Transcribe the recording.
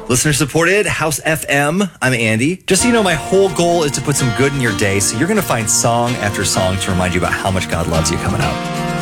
Listener supported, House FM. I'm Andy. Just so you know, my whole goal is to put some good in your day, so you're going to find song after song to remind you about how much God loves you coming up.